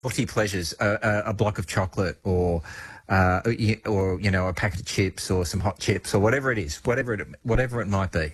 Guilty pleasures, a block of chocolate or a packet of chips or some hot chips or whatever it is, whatever it might be.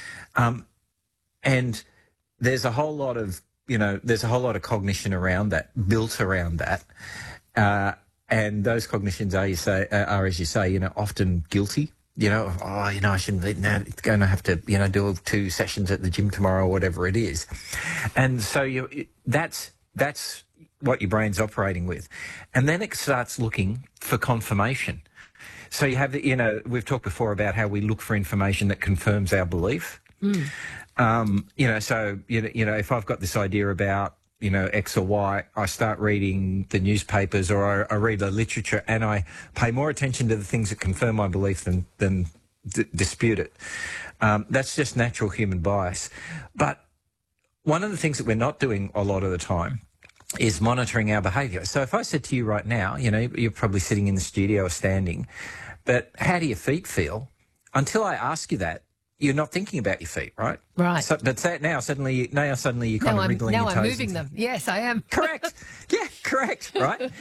And there's a whole lot of, cognition around that, built around that. And those cognitions are, as you say, often guilty. I shouldn't eat now. It's going to have to, do 2 sessions at the gym tomorrow or whatever it is. And so that's what your brain's operating with. And then it starts looking for confirmation. So you have, we've talked before about how we look for information that confirms our belief. If I've got this idea about, X or Y, I start reading the newspapers or I read the literature and I pay more attention to the things that confirm my belief than dispute it. That's just natural human bias. But one of the things that we're not doing a lot of the time is monitoring our behaviour. So if I said to you right now, you're probably sitting in the studio or standing, but how do your feet feel? Until I ask you that, you're not thinking about your feet, right? Right. So, but now suddenly you're kind of wriggling your toes. Now I'm moving them. Yes, I am. Correct. Yeah, correct. Right.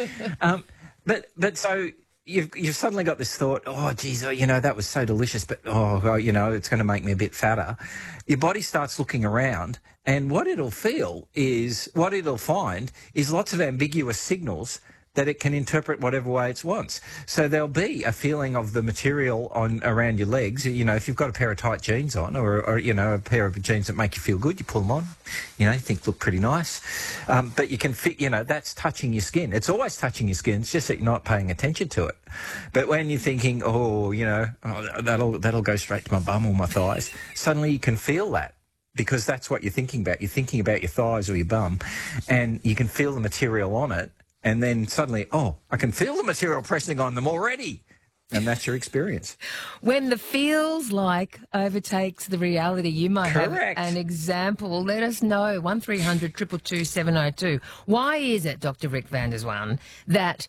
But so you've suddenly got this thought, oh, geez, that was so delicious, but it's going to make me a bit fatter. Your body starts looking around, and what it'll find is lots of ambiguous signals that it can interpret whatever way it wants. So there'll be a feeling of the material around your legs. If you've got a pair of tight jeans on or a pair of jeans that make you feel good, you pull them on, you think look pretty nice. But you can fit, that's touching your skin. It's always touching your skin. It's just that you're not paying attention to it. But when you're thinking, that'll go straight to my bum or my thighs, suddenly you can feel that. Because that's what you're thinking about. You're thinking about your thighs or your bum, and you can feel the material on it. And then suddenly, I can feel the material pressing on them already. And that's your experience. When the feels like overtakes the reality, you might Correct. have an example. Let us know. 1300 222 702. Why is it, Dr. Rick van der Zwaan, that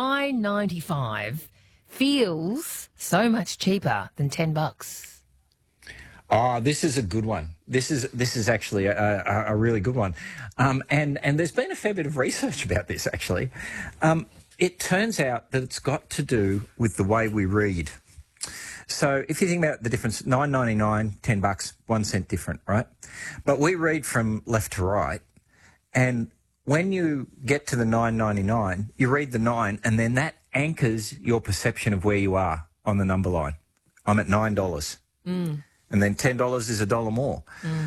$9.95 feels so much cheaper than $10? Oh, this is a good one. This is actually a really good one. And there's been a fair bit of research about this, actually. It turns out that it's got to do with the way we read. So if you think about the difference, $9.99, $10, 1 cent different, right? But we read from left to right. And when you get to the $9.99, you read the 9, and then that anchors your perception of where you are on the number line. I'm at $9. And then $10 is $1 more.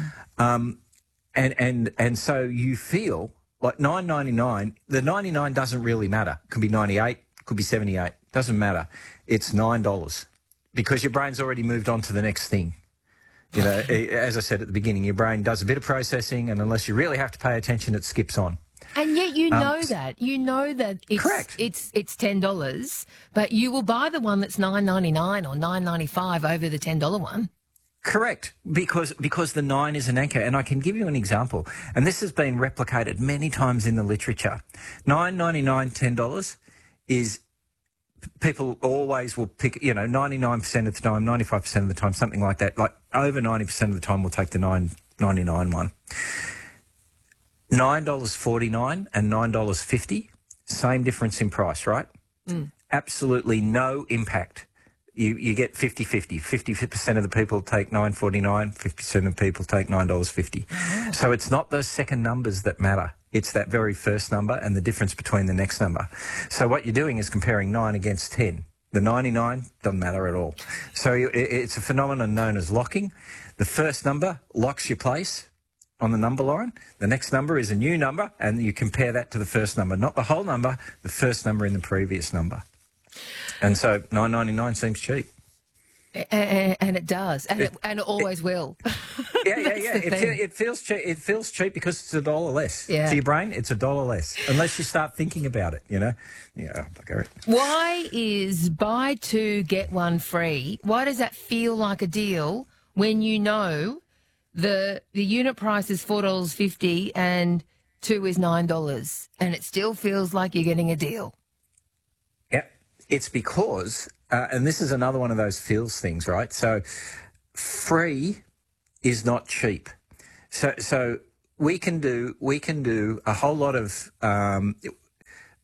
And so you feel like $9.99, the 99 doesn't really matter. It could be 98, could be 78, doesn't matter. It's $9 because your brain's already moved on to the next thing. As I said at the beginning, your brain does a bit of processing, and unless you really have to pay attention, it skips on. And yet you know that it's correct. It's $10, but you will buy the one that's $9.99 or $9.95 over the $10 one. Correct, because the 9 is an anchor, and I can give you an example, and this has been replicated many times in the literature. $9.99, $10 is people always will pick, 99% of the time, 95% of the time, something like that. Like over 90% of the time, we'll take the $9.99 one. $9.49 and $9.50, same difference in price, right? Absolutely no impact. You get 50-50. 50% of the people take $9.49, 50% of the people take $9.50. So it's not those second numbers that matter. It's that very first number and the difference between the next number. So what you're doing is comparing 9 against 10. The 99 doesn't matter at all. So it's a phenomenon known as locking. The first number locks your place on the number line. The next number is a new number, and you compare that to the first number, not the whole number, the first number in the previous number. And so $9.99 seems cheap. And it does, and it always will. Yeah. It feels cheap. It feels cheap because it's $1 less. Yeah. To your brain, it's $1 less, unless you start thinking about it. Yeah. Okay. Why is buy 2 get 1 free? Why does that feel like a deal when you know the unit price is $4.50 and 2 is $9, and it still feels like you're getting a deal? Yeah, it's because, and this is another one of those feels things, right? So free is not cheap. So we can do a whole lot of,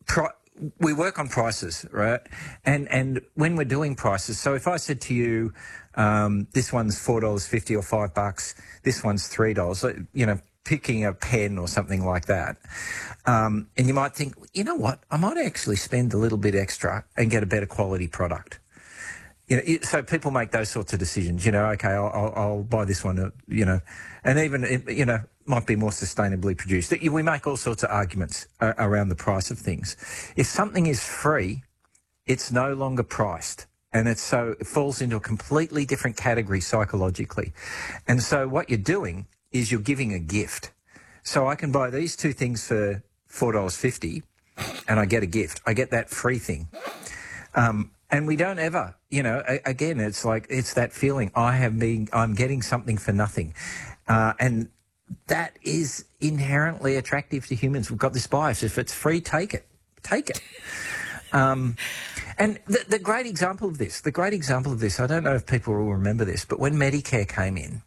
we work on prices, right? And when we're doing prices, so if I said to you, this one's $4.50 or $5, this one's $3, you know, picking a pen or something like that, and you might think, you know what, I might actually spend a little bit extra and get a better quality product. You know, so people make those sorts of decisions. You know, okay, I'll buy this one. You know, and even you know, might be more sustainably produced. We make all sorts of arguments around the price of things. If something is free, it's no longer priced, and it falls into a completely different category psychologically. And so what you're doing is you're giving a gift. So I can buy these two things for $4.50, and I get a gift. I get that free thing. And we don't ever, you know, again, it's like, it's that feeling, I'm getting something for nothing. And that is inherently attractive to humans. We've got this bias. If it's free, take it. Take it. And the great example of this, I don't know if people will remember this, but when Medicare came in,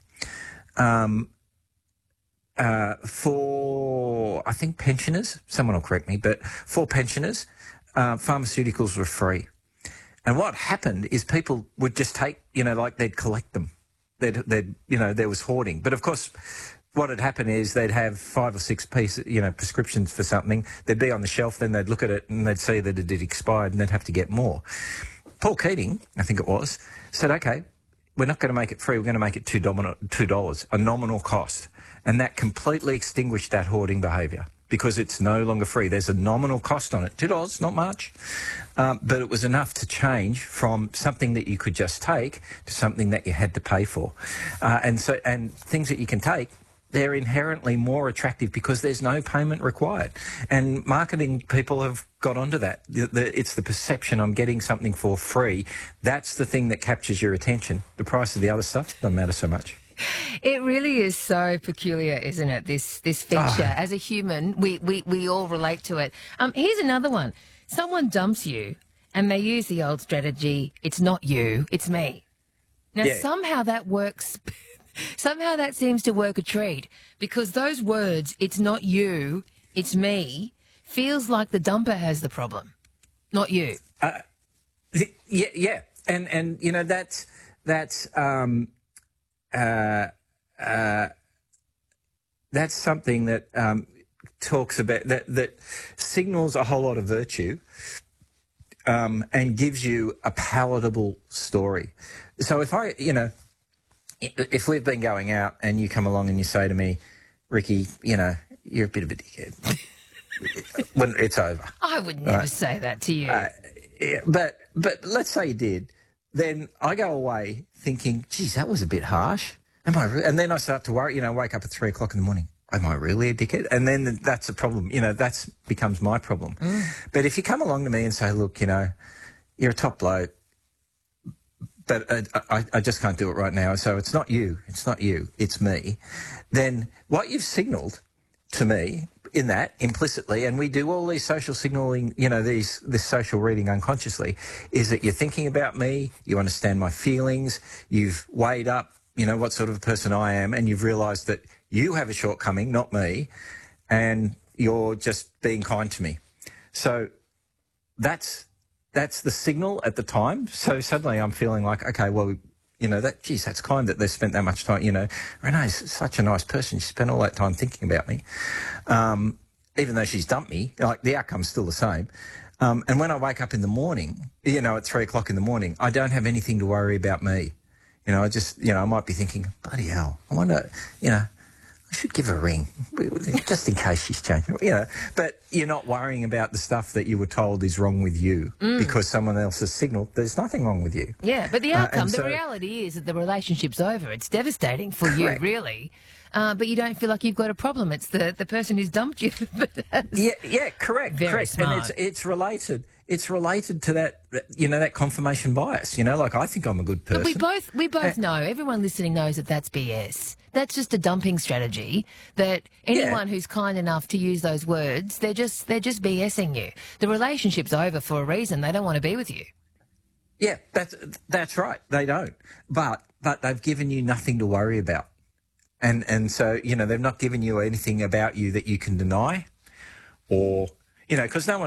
for, I think, pensioners, someone will correct me, but for pensioners, pharmaceuticals were free. And what happened is people would just take, you know, like they'd collect them. They'd you know, there was hoarding. But of course, what had happened is they'd have 5 or 6 pieces, you know, prescriptions for something. They'd be on the shelf, then they'd look at it and they'd see that it had expired and they'd have to get more. Paul Keating, I think it was, said, okay, we're not going to make it free. We're going to make it $2, a nominal cost. And that completely extinguished that hoarding behaviour, because it's no longer free. There's a nominal cost on it, $2, not much, but it was enough to change from something that you could just take to something that you had to pay for. And things that you can take, they're inherently more attractive because there's no payment required. And marketing people have got onto that. It's the perception, I'm getting something for free. That's the thing that captures your attention. The price of the other stuff doesn't matter so much. It really is so peculiar, isn't it, this feature? As a human, we all relate to it. Here's another one. Someone dumps you and they use the old strategy, it's not you, it's me. Now, somehow that works. Somehow that seems to work a treat, because those words, it's not you, it's me, feels like the dumper has the problem, not you. Yeah. And you know, that's something that talks about that signals a whole lot of virtue, and gives you a palatable story. So if we've been going out and you come along and you say to me, Ricky, you know, you're a bit of a dickhead, when it's over. I would never say that to you. Yeah, but let's say you did. Then I go away thinking, geez, that was a bit harsh. And then I start to worry, you know, wake up at 3 o'clock in the morning. Am I really a dickhead? And then that's a problem. You know, that becomes my problem. But if you come along to me and say, look, you know, you're a top bloke, but I just can't do it right now. So it's not you, it's me. Then what you've signalled to me in that implicitly, and we do all these social signalling, you know, this social reading unconsciously, is that you're thinking about me, you understand my feelings, you've weighed up, you know, what sort of a person I am, and you've realised that you have a shortcoming, not me, and you're just being kind to me. So that's the signal at the time. So suddenly I'm feeling like, okay, well, you know, that's kind that they've spent that much time. You know, Renee's such a nice person. She spent all that time thinking about me. Even though she's dumped me, like, the outcome's still the same. And when I wake up in the morning, you know, at 3 o'clock in the morning, I don't have anything to worry about me. You know, I might be thinking, bloody hell, I wonder, you know, I should give her a ring, just in case she's changing, you know. But you're not worrying about the stuff that you were told is wrong with you because someone else has signalled there's nothing wrong with you. Yeah, but the outcome, the reality is that the relationship's over. It's devastating for you, really. But you don't feel like you've got a problem. It's the person who's dumped you. Yeah, correct. Very smart. And it's related. It's related to that, you know, that confirmation bias. You know, like, I think I'm a good person. But we both know, everyone listening knows that that's BS. That's just a dumping strategy that anyone who's kind enough to use those words, they're just BSing you. The relationship's over for a reason. They don't want to be with you. Yeah, that's right. They don't. But they've given you nothing to worry about. And so, you know, they've not given you anything about you that you can deny, or, you know, because no one